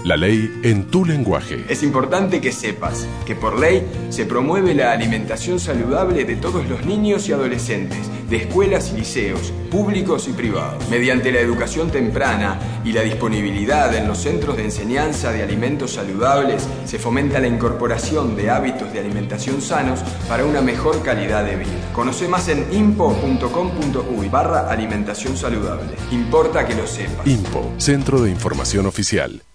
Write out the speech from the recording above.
La ley en tu lenguaje. Es importante que sepas que por ley se promueve la alimentación saludable de todos los niños y adolescentes, de escuelas y liceos, públicos y privados. Mediante la educación temprana y la disponibilidad en los centros de enseñanza de alimentos saludables, se fomenta la incorporación de hábitos de alimentación sanos para una mejor calidad de vida. Conoce más en impo.com.uy/alimentación saludable. Importa que lo sepas. IMPO, Centro de Información Oficial.